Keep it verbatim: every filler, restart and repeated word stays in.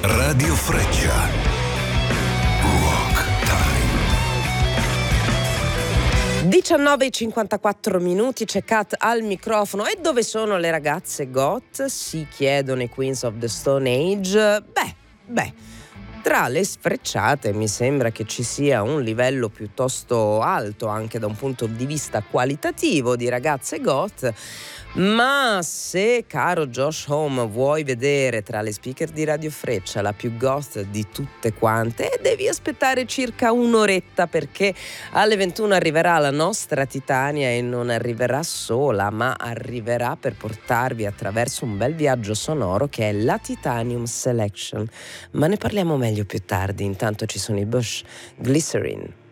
Radio Freccia. Rock Time. diciannove e cinquantaquattro minuti, c'è Kat al microfono. E dove sono le ragazze goth? Si chiedono i Queens of the Stone Age. Beh, beh, tra le sfrecciate mi sembra che ci sia un livello piuttosto alto anche da un punto di vista qualitativo di ragazze goth. Ma se, caro Josh Home, vuoi vedere tra le speaker di Radio Freccia la più goth di tutte quante, devi aspettare circa un'oretta, perché alle ventuno arriverà la nostra Titania, e non arriverà sola, ma arriverà per portarvi attraverso un bel viaggio sonoro che è la Titanium Selection. Ma ne parliamo meglio più tardi. Intanto ci sono i Bush, Glycerine.